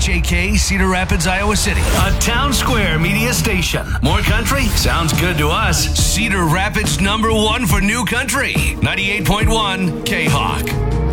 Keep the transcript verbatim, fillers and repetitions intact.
H A K, Cedar Rapids, Iowa City. A Town Square media station. More country? Sounds good to us. Cedar Rapids number one for new country. ninety-eight point one K-Hawk.